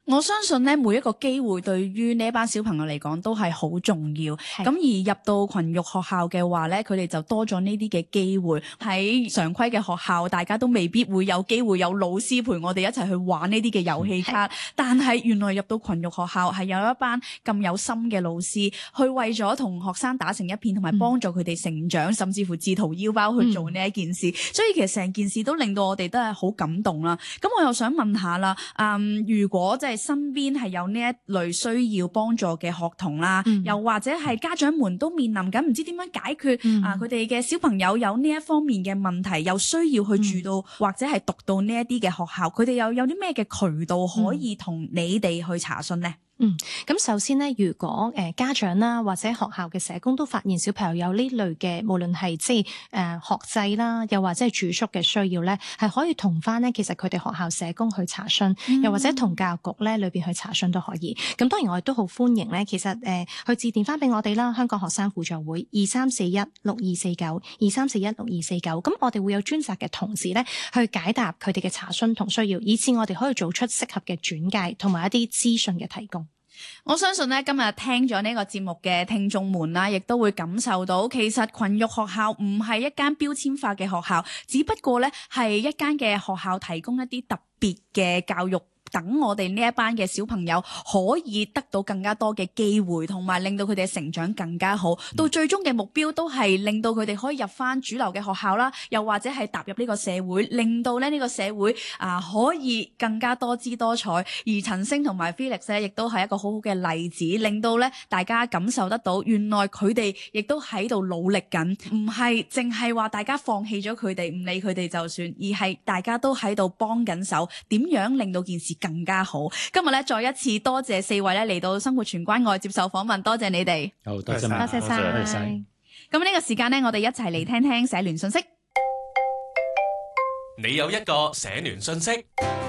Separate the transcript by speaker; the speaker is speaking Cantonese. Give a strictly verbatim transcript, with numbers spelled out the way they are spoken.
Speaker 1: 我相信咧，每一個機會對於呢一班小朋友嚟講都係好重要。咁而入到群育學校嘅話咧，佢哋就多咗呢啲嘅機會。喺常規嘅學校，大家都未必會有機會有老師陪我哋一齊去玩呢啲嘅遊戲卡。但係原來入到群育學校係有一班咁有心嘅老師，去為咗同學生打成一片，同埋幫助佢哋成長，嗯、甚至乎自掏腰包去做呢一件事。嗯、所以其實成件事都令到我哋都係好感動啦。咁我又想問下啦，嗯，如果即係身邊係有呢一類需要幫助嘅學童啦，嗯、又或者係家長們都面臨緊唔知點樣解決、嗯、啊佢哋嘅小朋友有呢一方面嘅問題，又需要去住到、嗯、或者係讀到呢一啲嘅學校，佢哋又有啲咩嘅渠道可以同你哋去查詢呢？
Speaker 2: 嗯，咁首先咧，如果誒、呃、家長啦或者學校嘅社工都發現小朋友有呢類嘅，無論係即係誒學制啦，又或者係住宿嘅需要咧，係可以同翻咧，其實佢哋學校社工去查詢，嗯、又或者同教育局咧裏邊去查詢都可以。咁當然我哋都好歡迎咧，其實誒、呃、去致電翻俾我哋啦，香港學生輔助會二三四一六二四九二三四一六二四九。咁我哋會有專責嘅同事咧去解答佢哋嘅查詢同需要，以至我哋可以做出適合嘅轉介同埋一啲資訊嘅提供。
Speaker 1: 我相信咧，今日聽咗呢個節目嘅聽眾們啦，亦都會感受到，其實群育學校唔係一間標籤化嘅學校，只不過咧係一間嘅學校提供一啲特別嘅教育。等我哋呢一班嘅小朋友可以得到更加多嘅機會，同埋令到佢哋嘅成長更加好。到最終嘅目標都係令到佢哋可以入翻主流嘅學校啦，又或者係踏入呢個社會，令到咧呢個社會啊可以更加多姿多彩。而陳星同埋 Felix 咧，亦都係一個好好嘅例子，令到咧大家感受得到，原來佢哋亦都喺度努力緊，唔係淨係話大家放棄咗佢哋，唔理佢哋就算，而係大家都喺度幫緊手，點樣令到件事更加好。今日咧再一次多謝四位咧嚟到生活全關愛接受訪問，多謝你哋。
Speaker 3: 好，多謝，
Speaker 2: 多謝晒。
Speaker 1: 咁呢個時間呢，我哋一齊嚟聽聽社聯信息。
Speaker 4: 你有一個社聯信息。